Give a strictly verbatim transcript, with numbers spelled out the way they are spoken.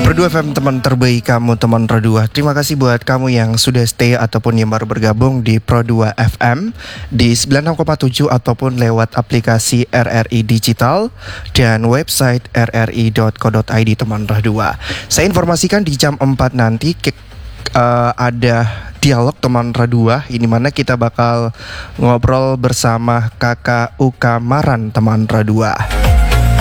Pro dua F M, teman terbaik kamu, teman Pro dua. Terima kasih buat kamu yang sudah stay ataupun yang baru bergabung di Pro dua F M di sembilan puluh enam koma tujuh ataupun lewat aplikasi R R I Digital dan website r r i dot co dot i d, teman Pro dua. Saya informasikan di jam empat nanti uh, ada dialog teman Pro dua, ini mana kita bakal ngobrol bersama Kakak Uka Maran, teman Pro dua.